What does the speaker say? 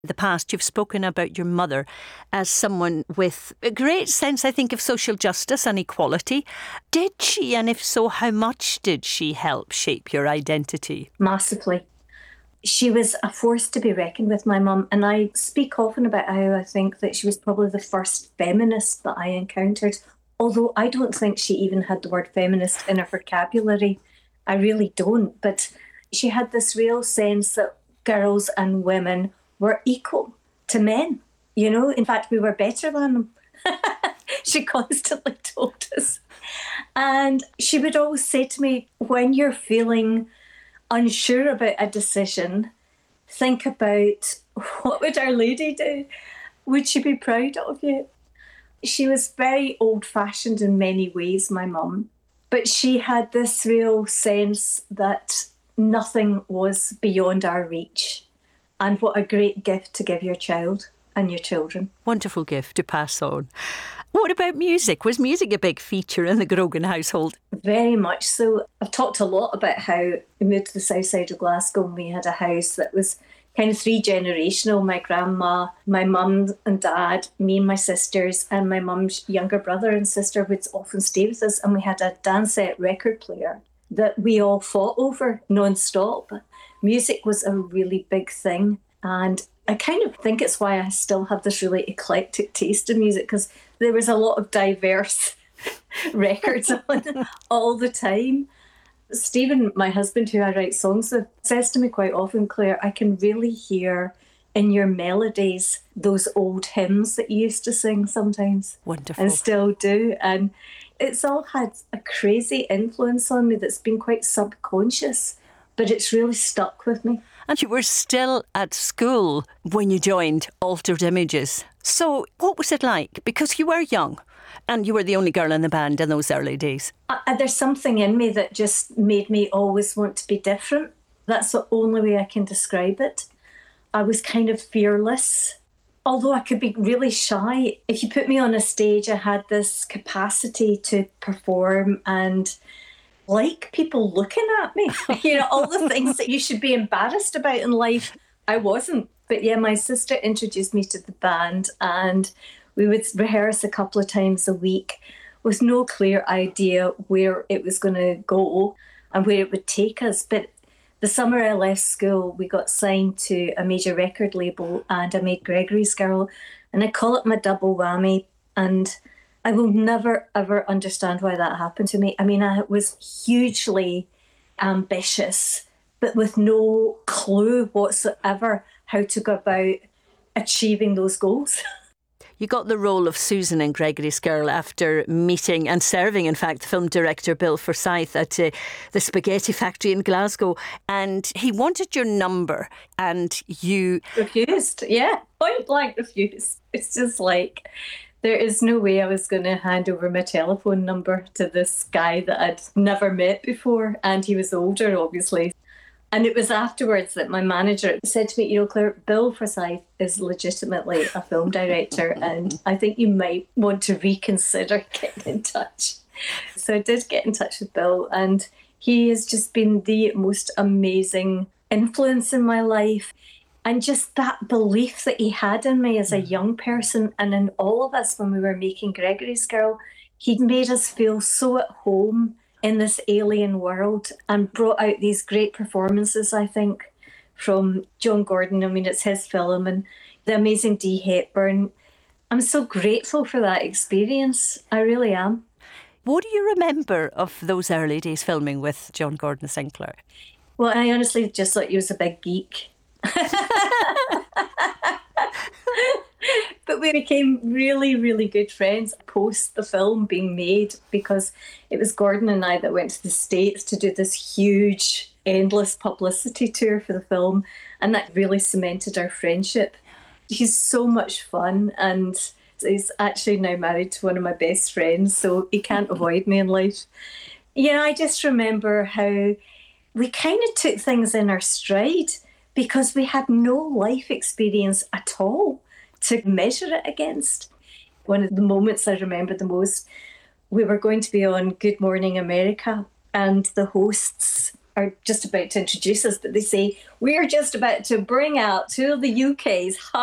the past, you've spoken about your mother as someone with a great sense, I think, of social justice and equality. Did she, and if so, how much did she help shape your identity? Massively. She was a force to be reckoned with, my mum, and I speak often about how I think that she was probably the first feminist that I encountered, although I don't think she even had the word feminist in her vocabulary. I really don't, but she had this real sense that girls and women were equal to men. In fact, we were better than them. She constantly told us. And she would always say to me, when you're feeling unsure about a decision, think about what would Our Lady do? Would she be proud of you? She was very old-fashioned in many ways, my mum, but she had this real sense that nothing was beyond our reach. And what a great gift to give your child and your children. Wonderful gift to pass on. What about music? Was music a big feature in the Grogan household? Very much so. I've talked a lot about how we moved to the south side of Glasgow and we had a house that was kind of three-generational. My grandma, my mum and dad, me and my sisters, and my mum's younger brother and sister would often stay with us, and we had a Dansette record player that we all fought over non-stop. Music was a really big thing, and I kind of think it's why I still have this really eclectic taste in music, because there was a lot of diverse records on all the time. Stephen, my husband, who I write songs with, says to me quite often, Claire, I can really hear in your melodies those old hymns that you used to sing sometimes. Wonderful. And still do. And it's all had a crazy influence on me that's been quite subconscious, but it's really stuck with me. And you were still at school when you joined Altered Images. So what was it like? Because you were young and you were the only girl in the band in those early days. There's something in me that just made me always want to be different. That's the only way I can describe it. I was kind of fearless. Although I could be really shy, if you put me on a stage, I had this capacity to perform and like people looking at me. All the things that you should be embarrassed about in life, I wasn't. But yeah, my sister introduced me to the band and we would rehearse a couple of times a week with no clear idea where it was going to go and where it would take us. But the summer I left school, we got signed to a major record label and I made Gregory's Girl. And I call it my double whammy. And I will never, ever understand why that happened to me. I mean, I was hugely ambitious, but with no clue whatsoever how to go about achieving those goals. You got the role of Susan in Gregory's Girl after meeting and serving, in fact, film director Bill Forsyth at the Spaghetti Factory in Glasgow. And he wanted your number and you... Refused, yeah. Point blank refused. It's just like... There is no way I was going to hand over my telephone number to this guy that I'd never met before. And he was older, obviously. And it was afterwards that my manager said to me, Claire, Bill Forsyth is legitimately a film director and I think you might want to reconsider getting in touch. So I did get in touch with Bill and he has just been the most amazing influence in my life. And just that belief that he had in me as a young person and in all of us when we were making Gregory's Girl, he made us feel so at home in this alien world and brought out these great performances, I think, from John Gordon. I mean, it's his film, and the amazing Dee Hepburn. I'm so grateful for that experience. I really am. What do you remember of those early days filming with John Gordon Sinclair? Well, I honestly just thought he was a big geek. But we became really, really good friends post the film being made because it was Gordon and I that went to the States to do this huge, endless publicity tour for the film, and that really cemented our friendship. He's so much fun and he's actually now married to one of my best friends, so he can't avoid me in life. I just remember how we kind of took things in our stride because we had no life experience at all to measure it against. One of the moments I remember the most, we were going to be on Good Morning America, and the hosts are just about to introduce us, but they say, we're just about to bring out two of the UK's